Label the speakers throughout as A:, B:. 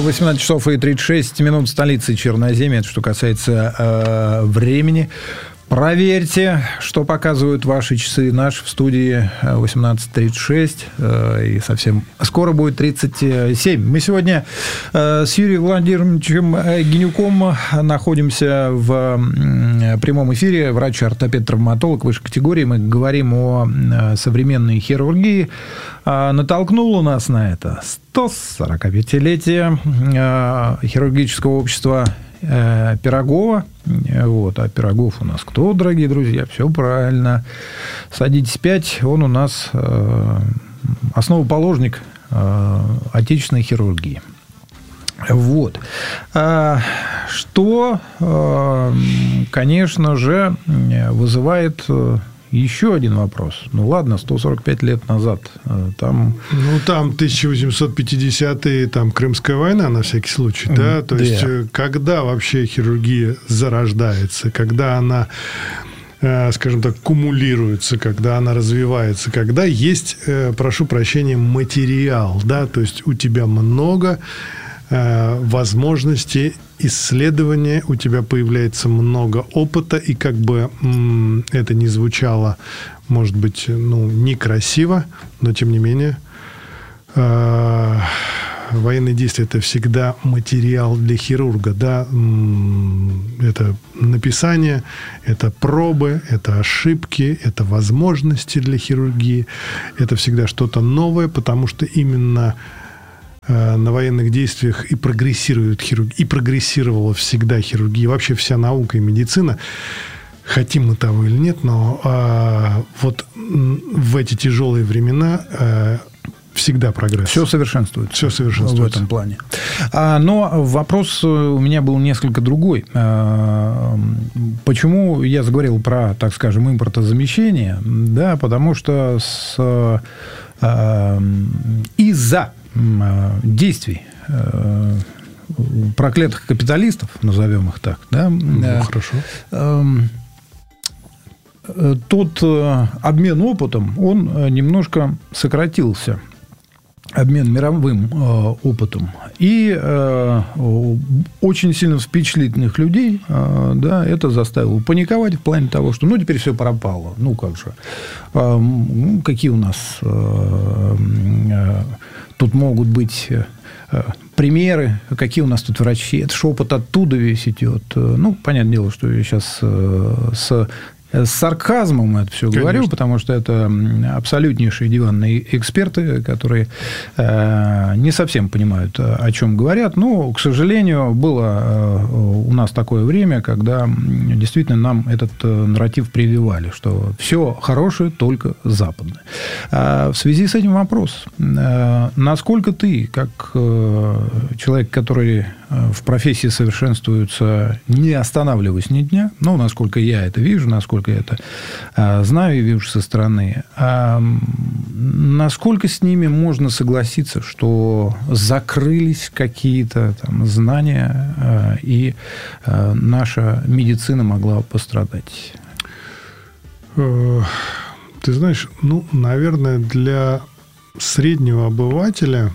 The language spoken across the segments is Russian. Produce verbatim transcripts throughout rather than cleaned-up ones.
A: восемнадцать часов и тридцать шесть минут, столицы Черноземья. Это что касается э, времени. Проверьте, что показывают ваши часы. Наш в студии восемнадцать тридцать шесть. Э, и совсем скоро будет тридцать семь. Мы сегодня э, с Юрием Владимировичем Генюком находимся в э, прямом эфире. Врач-ортопед-травматолог высшей категории. Мы говорим о э, современной хирургии. Э, натолкнуло нас на это сто сорокапятилетие э, хирургического общества Пирогова. Вот. А Пирогов у нас кто, дорогие друзья? Все правильно. Садитесь пять. Он у нас э, основоположник э, отечественной хирургии. Вот. А, что, э, конечно же, вызывает еще один вопрос. Ну, ладно, сто сорок пять лет назад. Там...
B: Ну, там тысяча восемьсот пятидесятые, там Крымская война, на всякий случай. Да? То да. есть, когда вообще хирургия зарождается, когда она, скажем так, кумулируется, когда она развивается, когда есть, прошу прощения, материал. Да? То есть, у тебя много возможностей исследования, у тебя появляется много опыта, и как бы м- это ни звучало, может быть, ну, некрасиво, но тем не менее э- военные действия – это всегда материал для хирурга, да, м- это написание, это пробы, это ошибки, это возможности для хирургии, это всегда что-то новое, потому что именно на военных действиях и прогрессирует хирургия, и прогрессировала всегда хирургия, вообще вся наука и медицина, хотим мы того или нет, но а, вот в эти тяжелые времена а, всегда прогресс.
A: Все совершенствуется.
B: Все совершенствуется.
A: В этом плане. А, но вопрос у меня был несколько другой. А, почему я заговорил про, так скажем, импортозамещение? Да, потому что с, а, из-за действий э, проклятых капиталистов, назовем их так, да,
B: ну, э, хорошо.
A: Э, э, тот э, обмен опытом, он немножко сократился. Обмен мировым э, опытом. И э, очень сильно впечатлительных людей э, да, это заставило паниковать в плане того, что ну, теперь все пропало. Ну, как же. Э, ну, какие у нас э, э, тут могут быть э, примеры, какие у нас тут врачи. Это ж опыт оттуда весь идет. Ну, понятное дело, что я сейчас э, с... С сарказмом это все Конечно. говорю, потому что это абсолютнейшие диванные эксперты, которые э, не совсем понимают, о чем говорят. Но, к сожалению, было э, у нас такое время, когда действительно нам этот нарратив прививали, что все хорошее только западное. А в связи с этим вопрос. Э, насколько ты, как э, человек, который в профессии совершенствуется, не останавливаясь ни дня, ну, насколько я это вижу, насколько я это а, знаю и вижу со стороны, а, насколько с ними можно согласиться, что закрылись какие-то там знания, а, и а, наша медицина могла пострадать?
B: Ты знаешь, ну, наверное, для среднего обывателя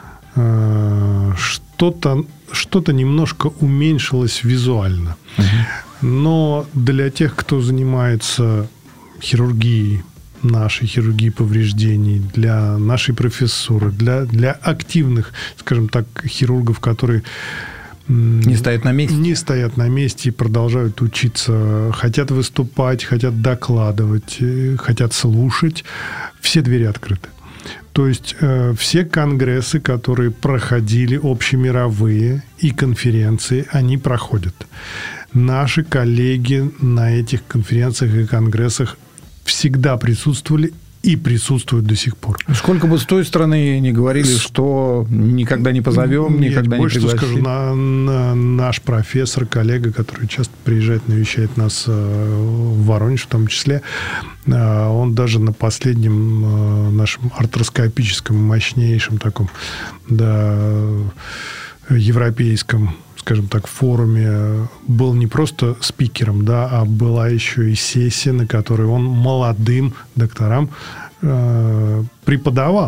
B: что-то что-то немножко уменьшилось визуально. Uh-huh. Но для тех, кто занимается хирургией, нашей хирургией повреждений, для нашей профессуры, для, для активных, скажем так, хирургов, которые
A: не стоят на месте.
B: Не стоят на месте и продолжают учиться, хотят выступать, хотят докладывать, хотят слушать, все двери открыты. То есть, э, все конгрессы, которые проходили, общемировые и конференции, они проходят. Наши коллеги на этих конференциях и конгрессах всегда присутствовали и присутствуют до сих пор.
A: Сколько бы с той стороны не говорили, с... что никогда не позовем,
B: Нет,
A: никогда
B: больше
A: не пригласим.
B: Скажу, на, на, наш профессор, коллега, который часто приезжает, навещает нас в Воронеж в том числе, он даже на последнем нашем артроскопическом, мощнейшем таком, да, европейском, скажем так, форуме был не просто спикером, да, а была еще и сессия, на которой он молодым докторам э, преподавал.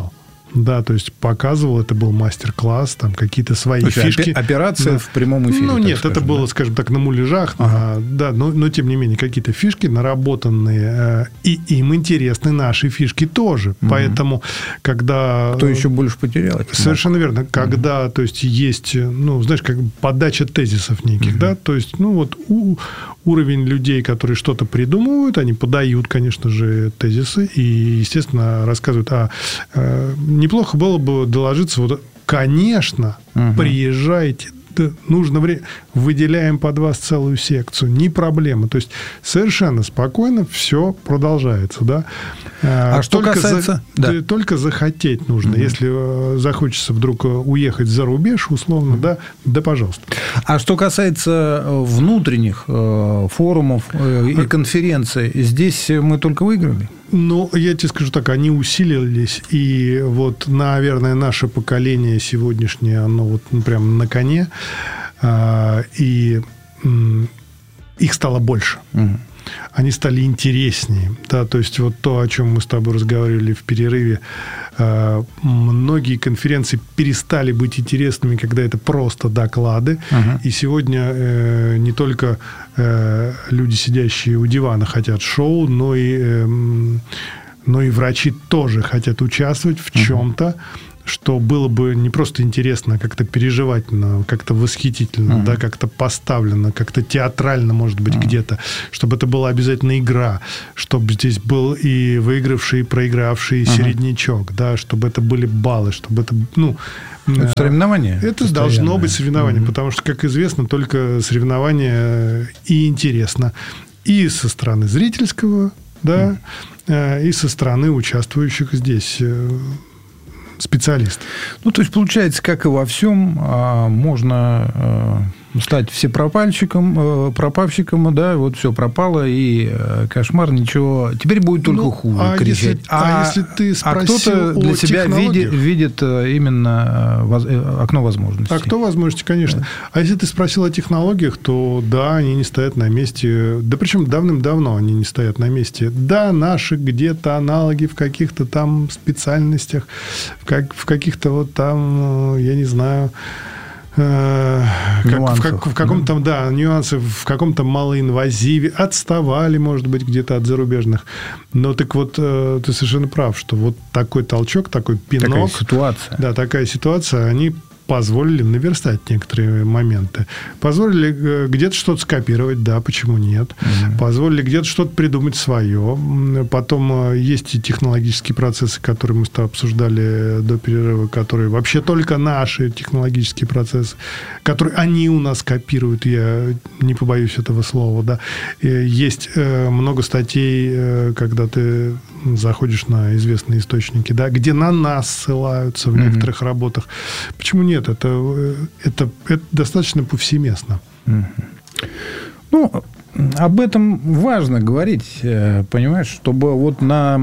B: Да, то есть показывал, это был мастер-класс, там какие-то свои
A: то есть
B: фишки.
A: Операция да. в прямом эфире.
B: Ну, нет,
A: скажем,
B: это было,
A: да?
B: скажем так, на муляжах, ага. а, да, но, но тем не менее, какие-то фишки наработанные, и им интересны наши фишки тоже. Угу. Поэтому, когда...
A: Кто еще больше потерял?
B: Совершенно верно. Когда, угу. то есть, есть, ну, знаешь, как подача тезисов неких, угу. да, то есть, ну, вот у, уровень людей, которые что-то придумывают, они подают, конечно же, тезисы и, естественно, рассказывают, а неплохо было бы доложиться, вот, конечно, угу. приезжайте, да, нужно время, выделяем под вас целую секцию, не проблема. То есть, совершенно спокойно все продолжается, да.
A: А, а что
B: только
A: касается...
B: За,
A: да.
B: Только захотеть нужно. Угу. Если захочется вдруг уехать за рубеж, условно, угу. да, да, пожалуйста.
A: А что касается внутренних э, форумов э, и конференций, здесь мы только выиграли?
B: Ну, я тебе скажу так, они усилились, и вот, наверное, наше поколение сегодняшнее, оно вот ну, прям на коне, и их стало больше. Угу. Они стали интереснее. Да, то есть, вот то, о чем мы с тобой разговаривали в перерыве, многие конференции перестали быть интересными, когда это просто доклады. Uh-huh. И сегодня э, не только э, люди, сидящие у дивана, хотят шоу, но и, э, но и врачи тоже хотят участвовать в uh-huh. чем-то, что было бы не просто интересно, а как-то переживательно, как-то восхитительно, uh-huh. да, как-то поставлено, как-то театрально, может быть, uh-huh. где-то, чтобы это была обязательно игра, чтобы здесь был и выигравший, и проигравший, и uh-huh. середнячок, да, чтобы это были баллы, чтобы это, ну...
A: Это соревнование.
B: Это должно быть соревнование, uh-huh. потому что, как известно, только соревнование и интересно. И со стороны зрительского, да, uh-huh. и со стороны участвующих здесь специалист.
A: Ну, то есть, получается, как и во всем, можно стать всепропальщиком, пропавщиком, да, вот все пропало, и кошмар, ничего. Теперь будет только ну, хуже
B: а
A: кричать.
B: Если, а, а если ты спросил
A: а кто-то для
B: о
A: себя видит, видит именно воз, окно возможностей.
B: А кто возможности, конечно. Да. А если ты спросил о технологиях, то да, они не стоят на месте. Да причем давным-давно они не стоят на месте. Да, наши где-то аналоги в каких-то там специальностях, в, как, в каких-то вот там, я не знаю... Как, в, как, в каком-то, да, нюансы, в каком-то малоинвазиве отставали, может быть, где-то от зарубежных. Но так вот, ты совершенно прав, что вот такой толчок, такой пинок.
A: Такая ситуация.
B: Да, такая ситуация, они позволили наверстать некоторые моменты. Позволили где-то что-то скопировать, да, почему нет. Mm-hmm. Позволили где-то что-то придумать свое. Потом есть и технологические процессы, которые мы с тобой обсуждали до перерыва, которые вообще только наши технологические процессы, которые они у нас копируют, я не побоюсь этого слова, да. И есть много статей, когда ты заходишь на известные источники, да, где на нас ссылаются в mm-hmm. некоторых работах. Почему нет? Нет, это, это, это достаточно повсеместно.
A: Ну, об этом важно говорить, понимаешь, чтобы вот на,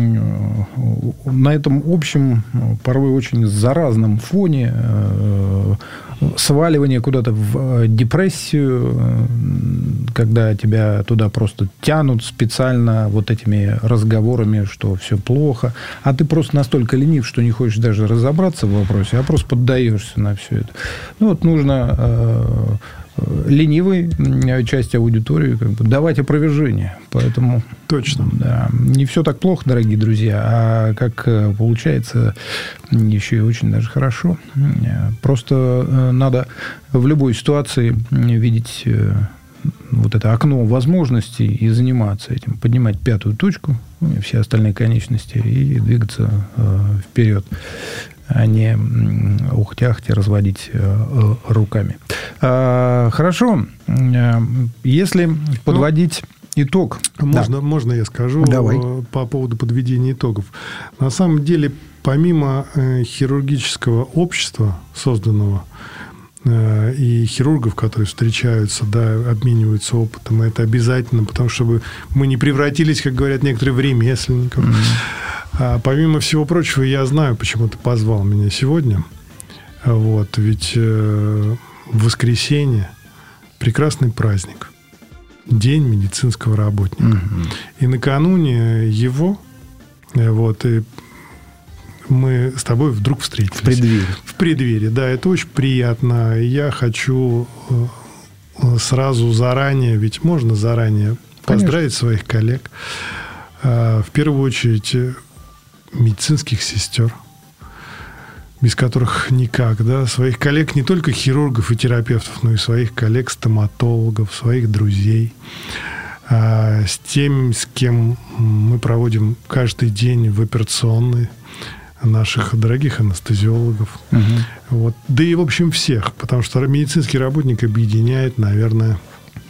A: на этом общем, порой очень заразном фоне сваливание куда-то в депрессию, когда тебя туда просто тянут специально вот этими разговорами, что все плохо, а ты просто настолько ленив, что не хочешь даже разобраться в вопросе, а просто поддаешься на все это. Ну, вот нужно э, ленивой части аудитории как бы давать опровержение. Поэтому...
B: Точно.
A: Да, не все так плохо, дорогие друзья, а как получается, еще и очень даже хорошо. Просто надо в любой ситуации видеть вот это окно возможностей и заниматься этим, поднимать пятую точку, все остальные конечности и двигаться вперед, а не ухтяхти разводить руками. Хорошо. Если подводить... Итог.
B: Можно,
A: да.
B: можно я скажу
A: Давай.
B: по поводу подведения итогов. На самом деле, помимо э, хирургического общества, созданного, э, и хирургов, которые встречаются, да, обмениваются опытом, это обязательно, потому что чтобы мы не превратились, как говорят некоторые, в ремесленников. Mm-hmm. А помимо всего прочего, я знаю, почему ты позвал меня сегодня. Вот, ведь э, воскресенье – прекрасный праздник. День медицинского работника. Угу. И накануне его вот, и мы с тобой вдруг встретились.
A: В преддверии.
B: В преддверии, да, это очень приятно. Я хочу сразу заранее, ведь можно заранее поздравить Конечно. своих коллег. В первую очередь медицинских сестер, без которых никак, да, своих коллег, не только хирургов и терапевтов, но и своих коллег-стоматологов, своих друзей, с тем, с кем мы проводим каждый день в операционной, наших дорогих анестезиологов. Угу. Вот. Да и, в общем, всех, потому что медицинский работник объединяет, наверное,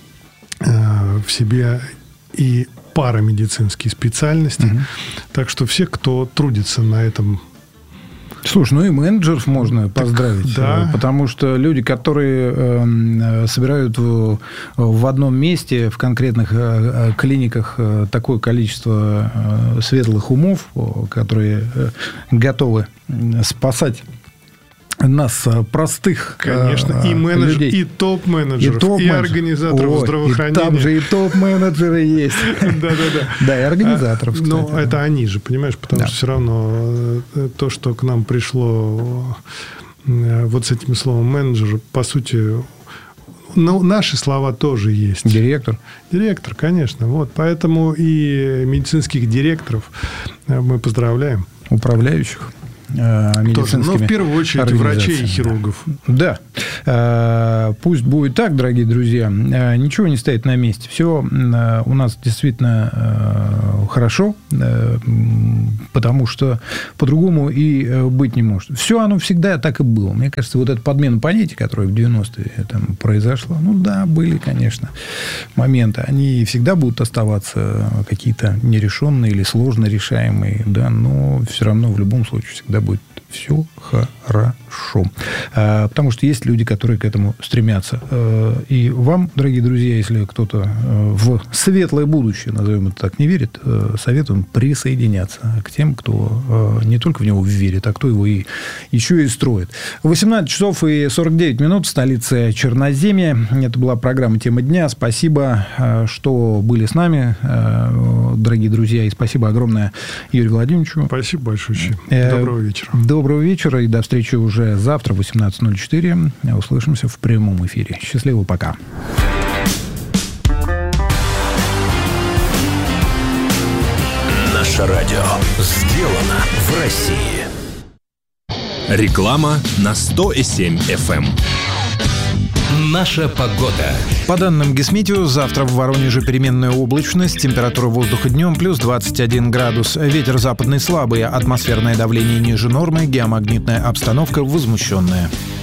B: в себе и парамедицинские специальности. Угу. Так что все, кто трудится на этом.
A: Слушай, ну и менеджеров можно поздравить,
B: так, да.
A: потому что люди, которые э, собирают в, в одном месте, в конкретных э, клиниках э, такое количество э, светлых умов, которые э, готовы спасать нас, простых
B: Конечно,
A: э,
B: и менеджер,
A: людей.
B: И топ-менеджеров, и, топ и организаторов Ой, здравоохранения.
A: И там же и топ-менеджеры есть.
B: Да-да-да.
A: Да, и организаторов, кстати.
B: Ну, это они же, понимаешь, потому что все равно то, что к нам пришло вот с этим словом менеджер, по сути, ну, наши слова тоже есть.
A: Директор.
B: Директор, конечно. Вот, поэтому и медицинских директоров мы поздравляем.
A: Управляющих. медицинскими
B: Но в первую очередь врачей и хирургов.
A: Да. Пусть будет так, дорогие друзья. Ничего не стоит на месте. Все у нас действительно хорошо, потому что по-другому и быть не может. Все оно всегда так и было. Мне кажется, вот эта подмена понятий, которая в девяностые там произошла, ну да, были, конечно, моменты. Они всегда будут оставаться какие-то нерешенные или сложно решаемые, да, но все равно в любом случае всегда будет все хорошо. Потому что есть люди, которые к этому стремятся. И вам, дорогие друзья, если кто-то в светлое будущее, назовем это так, не верит, советуем присоединяться к тем, кто не только в него верит, а кто его и еще и строит. восемнадцать часов и сорок девять минут в столице Черноземья. Это была программа «Тема дня». Спасибо, что были с нами, дорогие друзья. И спасибо огромное Юрию Владимировичу.
B: Спасибо большое. Доброго вечера.
A: Доброго вечера и до встречи уже завтра в восемнадцать ноль четыре. Услышимся в прямом эфире. Счастливо, пока.
C: Наше радио сделано в России. Реклама на сто семь эф эм. Наша погода.
A: По данным Гисметео, завтра в Воронеже переменная облачность, температура воздуха днем плюс двадцать один градус, ветер западный слабый, атмосферное давление ниже нормы, геомагнитная обстановка возмущенная.